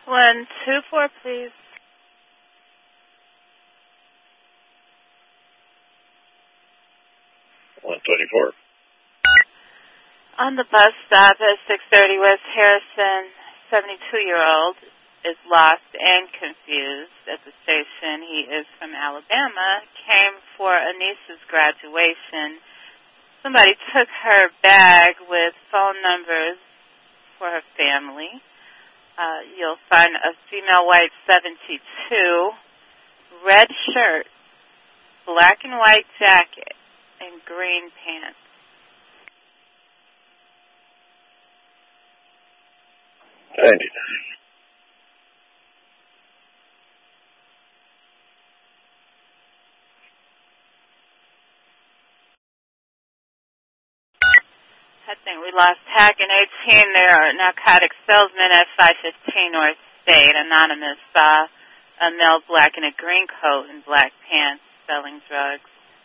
124, please. On the bus stop at 630 West Harrison, 72-year-old is lost and confused at the station. He is from Alabama, came for a niece's graduation. Somebody took her bag with phone numbers for her family. You'll find a female white 72, red shirt, black and white jacket, and green pants. I think we lost Hack and 18. There are narcotic salesmen at 515 North State. Anonymous saw a male black in a green coat and black pants selling drugs.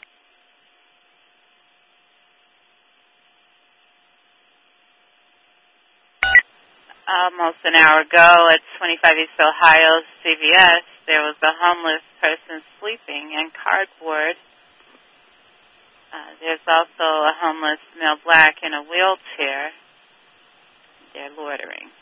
Almost an hour ago at 25 East Ohio CVS, there was a homeless person sleeping in cardboard. There's also a homeless male black in a wheelchair. They're loitering.